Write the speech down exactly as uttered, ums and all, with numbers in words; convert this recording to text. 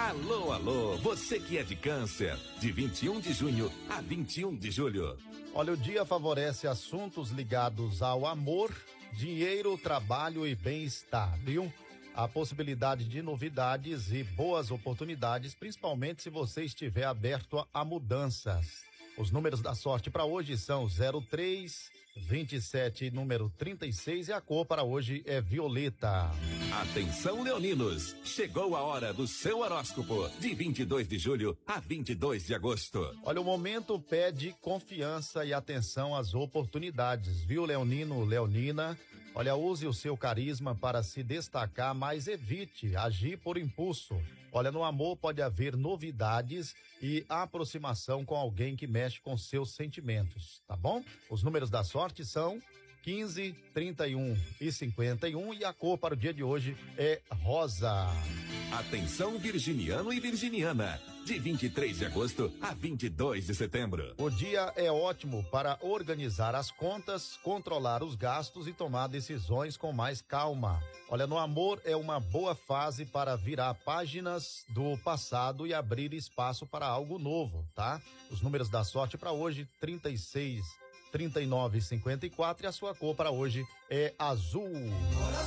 Alô, alô, você que é de Câncer, de vinte e um de junho a vinte e um de julho. Olha, o dia favorece assuntos ligados ao amor, dinheiro, trabalho e bem-estar, viu? Há possibilidade de novidades e boas oportunidades, principalmente se você estiver aberto a, a mudanças. Os números da sorte para hoje são zero três, vinte e sete, número trinta e seis, e a cor para hoje é violeta. Atenção, leoninos, chegou a hora do seu horóscopo, de vinte e dois de julho a vinte e dois de agosto. Olha, o momento pede confiança e atenção às oportunidades, viu, leonino, leonina? Olha, use o seu carisma para se destacar, mas evite agir por impulso. Olha, no amor pode haver novidades e aproximação com alguém que mexe com seus sentimentos, tá bom? Os números da sorte são quinze, trinta e um e cinquenta e um, e a cor para o dia de hoje é rosa. Atenção, virginiano e virginiana, de vinte e três de agosto a vinte e dois de setembro. O dia é ótimo para organizar as contas, controlar os gastos e tomar decisões com mais calma. Olha, no amor é uma boa fase para virar páginas do passado e abrir espaço para algo novo, tá? Os números da sorte para hoje, trinta e seis, trinta e nove e cinquenta e quatro, e a sua cor para hoje é azul.